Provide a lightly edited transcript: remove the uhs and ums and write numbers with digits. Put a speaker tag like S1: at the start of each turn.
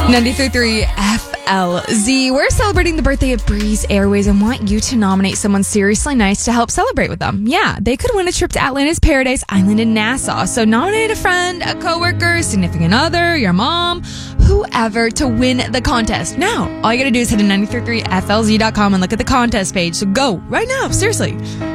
S1: 93.3 FLZ. We're celebrating the birthday of Breeze Airways and want you to nominate someone seriously nice to help celebrate with them. Yeah, they could win a trip to Atlantis Paradise Island in Nassau. So nominate a friend, a coworker, significant other, your mom, whoever to win the contest. Now, all you gotta do is head to 93.3FLZ.com and look at the contest page. So go right now, seriously.